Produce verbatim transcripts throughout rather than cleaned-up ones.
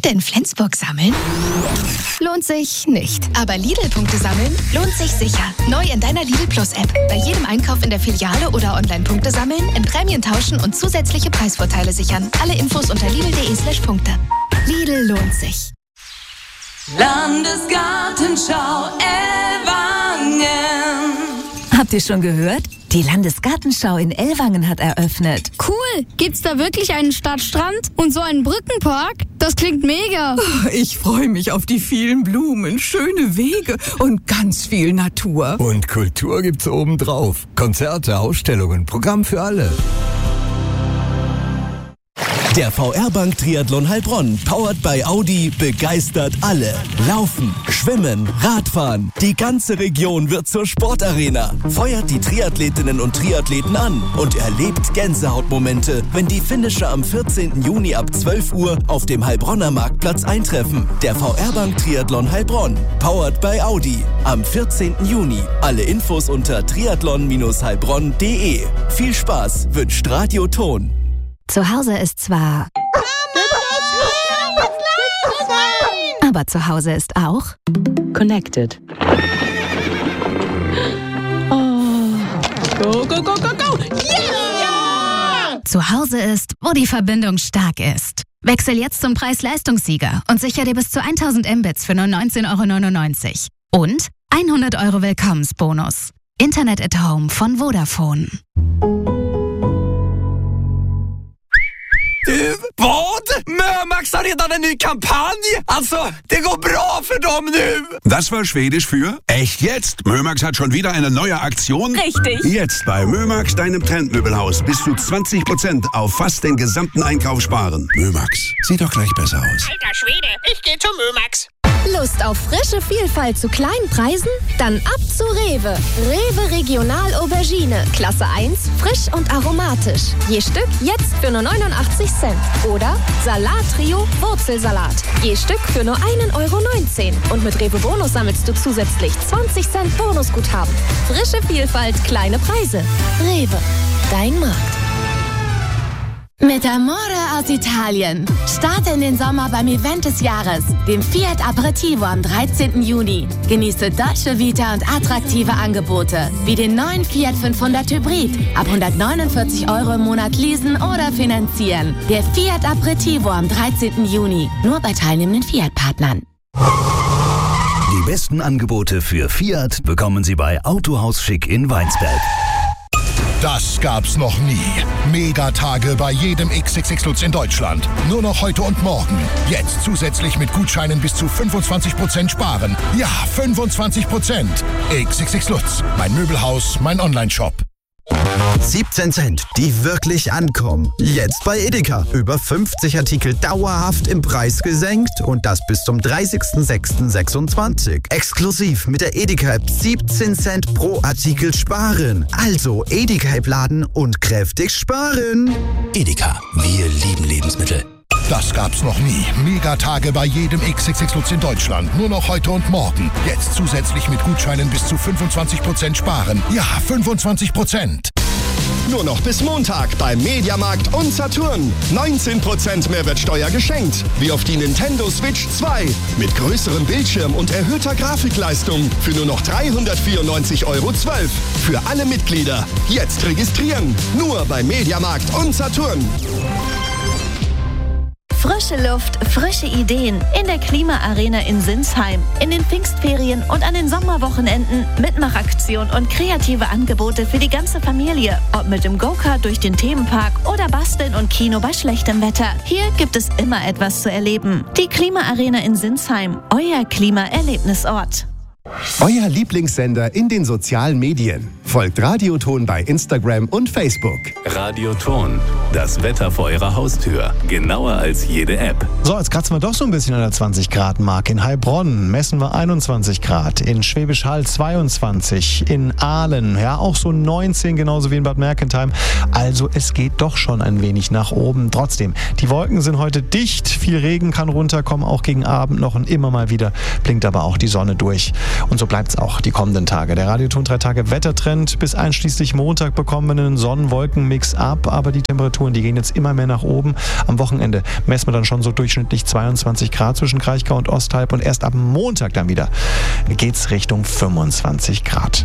Punkte in Flensburg sammeln? Lohnt sich nicht. Aber Lidl-Punkte sammeln lohnt sich sicher. Neu in deiner Lidl Plus-App. Bei jedem Einkauf in der Filiale oder online Punkte sammeln, in Prämien tauschen und zusätzliche Preisvorteile sichern. Alle Infos unter lidl.de slash Punkte. Lidl lohnt sich. Landesgartenschau Ellwangen. Habt ihr schon gehört? Die Landesgartenschau in Ellwangen hat eröffnet. Cool! Gibt's da wirklich einen Stadtstrand und so einen Brückenpark? Das klingt mega. Oh, ich freue mich auf die vielen Blumen, schöne Wege und ganz viel Natur. Und Kultur gibt's obendrauf. Konzerte, Ausstellungen, Programm für alle. Der V R-Bank Triathlon Heilbronn, powered by Audi, begeistert alle. Laufen, Schwimmen, Radfahren. Die ganze Region wird zur Sportarena. Feuert die Triathletinnen und Triathleten an und erlebt Gänsehautmomente, wenn die Finisher am vierzehnten Juni ab zwölf Uhr auf dem Heilbronner Marktplatz eintreffen. Der V R-Bank Triathlon Heilbronn, powered by Audi. Am vierzehnten Juni. Alle Infos unter triathlon Bindestrich heilbronn Punkt de. Viel Spaß wünscht Radio Ton. Zu Hause ist zwar... Aber zu Hause ist auch... Connected. Oh. Go, go, go, go, go! Yeah! Zu Hause ist, wo die Verbindung stark ist. Wechsel jetzt zum Preis-Leistungssieger und sicher dir bis zu tausend Mbits für nur neunzehn Euro neunundneunzig. Und hundert Euro Willkommensbonus. Internet at Home von Vodafone. Du, vad? Mörmax har redan en ny kampanj! Alltså, det går bra för dem nu! Das war Schwedisch für echt jetzt. Mörmax hat schon wieder eine neue Aktion. Richtig. Jetzt bei Mörmax, deinem Trendmöbelhaus, bis zu zwanzig Prozent auf fast den gesamten Einkauf sparen. Mörmax, sieht doch gleich besser aus. Alter Schwede, ich geh zu Mörmax. Lust auf frische Vielfalt zu kleinen Preisen? Dann ab zu Rewe. Rewe Regional Aubergine. Klasse eins, frisch und aromatisch. Je Stück jetzt für nur neunundachtzig Cent. Oder Salat Trio Wurzelsalat. Je Stück für nur ein Euro neunzehn. Und mit Rewe Bonus sammelst du zusätzlich zwanzig Cent Bonusguthaben. Frische Vielfalt, kleine Preise. Rewe, dein Markt. Mit Amore aus Italien. Starte in den Sommer beim Event des Jahres, dem Fiat Aperitivo am dreizehnten Juni. Genieße deutsche Vita und attraktive Angebote, wie den neuen Fiat fünfhundert Hybrid, ab hundertneunundvierzig Euro im Monat leasen oder finanzieren. Der Fiat Aperitivo am dreizehnten Juni, nur bei teilnehmenden Fiat-Partnern. Die besten Angebote für Fiat bekommen Sie bei Autohaus Schick in Weinsberg. Das gab's noch nie. Megatage bei jedem X X X Lutz in Deutschland. Nur noch heute und morgen. Jetzt zusätzlich mit Gutscheinen bis zu fünfundzwanzig Prozent sparen. Ja, fünfundzwanzig Prozent. X X X Lutz, mein Möbelhaus, mein Online-Shop. siebzehn Cent, die wirklich ankommen. Jetzt bei Edeka. Über fünfzig Artikel dauerhaft im Preis gesenkt und das bis zum dreißigsten sechsten sechsundzwanzig. Exklusiv mit der Edeka-App siebzehn Cent pro Artikel sparen. Also Edeka-App laden und kräftig sparen. Edeka, wir lieben Lebensmittel. Das gab's noch nie. Megatage bei jedem X X X Lutz in Deutschland. Nur noch heute und morgen. Jetzt zusätzlich mit Gutscheinen bis zu fünfundzwanzig Prozent sparen. Ja, fünfundzwanzig Prozent. Nur noch bis Montag beim Mediamarkt und Saturn. neunzehn Prozent Mehrwertsteuer geschenkt. Wie auf die Nintendo Switch zwei. Mit größerem Bildschirm und erhöhter Grafikleistung. Für nur noch dreihundertvierundneunzig Euro zwölf. Für alle Mitglieder. Jetzt registrieren. Nur beim Mediamarkt und Saturn. Frische Luft, frische Ideen in der Klimaarena in Sinsheim. In den Pfingstferien und an den Sommerwochenenden Mitmachaktion und kreative Angebote für die ganze Familie. Ob mit dem Go-Kart durch den Themenpark oder Basteln und Kino bei schlechtem Wetter. Hier gibt es immer etwas zu erleben. Die Klimaarena in Sinsheim, euer Klimaerlebnisort. Euer Lieblingssender in den sozialen Medien. Folgt Radio Ton bei Instagram und Facebook. Radio Ton, das Wetter vor eurer Haustür. Genauer als jede App. So, jetzt kratzen wir doch so ein bisschen an der zwanzig Grad Marke. In Heilbronn messen wir einundzwanzig Grad. In Schwäbisch Hall zweiundzwanzig. In Aalen, ja, auch so neunzehn, genauso wie in Bad Mergentheim. Also es geht doch schon ein wenig nach oben. Trotzdem, die Wolken sind heute dicht. Viel Regen kann runterkommen, auch gegen Abend noch. Und immer mal wieder blinkt aber auch die Sonne durch. Und so bleibt es auch die kommenden Tage. Der Radio Ton drei Tage Wettertrend und bis einschließlich Montag bekommen wir einen Sonnen-Wolken-Mix ab, aber die Temperaturen, die gehen jetzt immer mehr nach oben. Am Wochenende messen wir dann schon so durchschnittlich zweiundzwanzig Grad zwischen Kraichgau und Osthalb und erst ab Montag dann wieder geht's Richtung fünfundzwanzig Grad.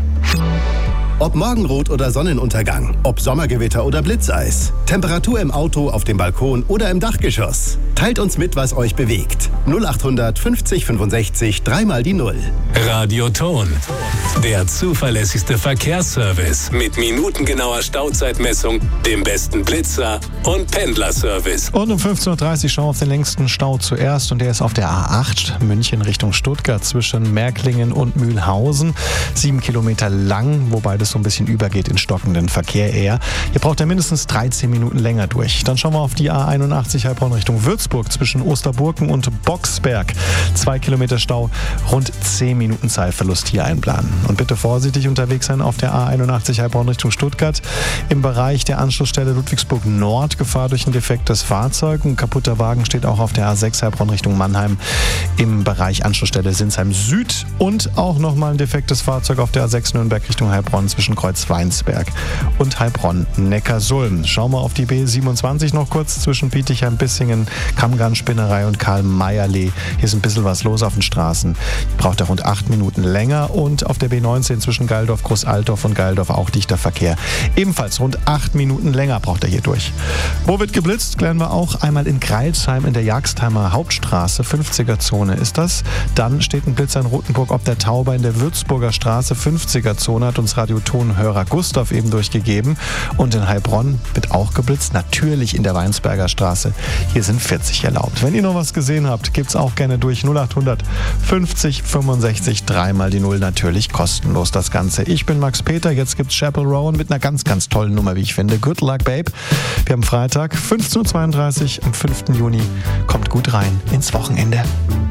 Ob Morgenrot oder Sonnenuntergang, ob Sommergewitter oder Blitzeis, Temperatur im Auto, auf dem Balkon oder im Dachgeschoss. Teilt uns mit, was euch bewegt. null achthundert fünfzig fünfundsechzig, dreimal die Null. Radioton, der zuverlässigste Verkehrsservice mit minutengenauer Stauzeitmessung, dem besten Blitzer und Pendlerservice. Und um fünfzehn Uhr dreißig schauen wir auf den längsten Stau zuerst und der ist auf der A acht, München Richtung Stuttgart zwischen Märklingen und Mühlhausen. Sieben Kilometer lang, wobei das so ein bisschen übergeht in stockenden Verkehr eher. Hier braucht er mindestens dreizehn Minuten länger durch. Dann schauen wir auf die A einundachtzig Heilbronn Richtung Würzburg zwischen Osterburken und Boxberg. Zwei Kilometer Stau, rund zehn Minuten Zeitverlust hier einplanen. Und bitte vorsichtig unterwegs sein auf der A einundachtzig Heilbronn Richtung Stuttgart. Im Bereich der Anschlussstelle Ludwigsburg Nord Gefahr durch ein defektes Fahrzeug. Ein kaputter Wagen steht auch auf der A sechs Heilbronn Richtung Mannheim. Im Bereich Anschlussstelle Sinsheim Süd und auch nochmal ein defektes Fahrzeug auf der A sechs Nürnberg Richtung Heilbronn zwischen Kreuz-Weinsberg und Heilbronn-Neckarsulm. Schauen wir auf die B siebenundzwanzig noch kurz zwischen Bietigheim-Bissingen, Kammgarn-Spinnerei und Karl-Meyer-Lee. Hier ist ein bisschen was los auf den Straßen. Braucht er rund acht Minuten länger und auf der B neunzehn zwischen Geildorf, Großaltorf und Geildorf auch dichter Verkehr. Ebenfalls rund acht Minuten länger braucht er hier durch. Wo wird geblitzt? Klären wir auch. Einmal in Greilsheim in der Jagsheimer Hauptstraße, fünfziger Zone ist das. Dann steht ein Blitzer in Rothenburg ob der Tauber in der Würzburger Straße, fünfziger Zone, hat uns Radiotonhörer Gustav eben durchgegeben. Und in Heilbronn wird auch geblitzt, natürlich in der Weinsberger Straße. Hier sind vierzig erlaubt. Wenn ihr noch was gesehen habt, gibt's auch gerne durch null achthundert fünfzig fünfundsechzig, dreimal die Null, natürlich kostenlos das Ganze. Ich bin Max Peter, jetzt gibt's Chappell Rowan mit einer ganz, ganz tollen Nummer, wie ich finde. Good Luck, Babe. Wir haben Freitag, fünfzehn Uhr zweiunddreißig am fünften Juni. Kommt gut rein ins Wochenende.